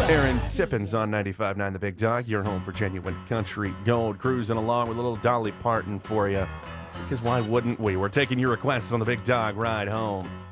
Aaron Tippins on 95.9 The Big Dog, your home for genuine country gold, cruising along with a little Dolly Parton for you. Because why wouldn't we? We're taking your requests on the Big Dog Ride Home.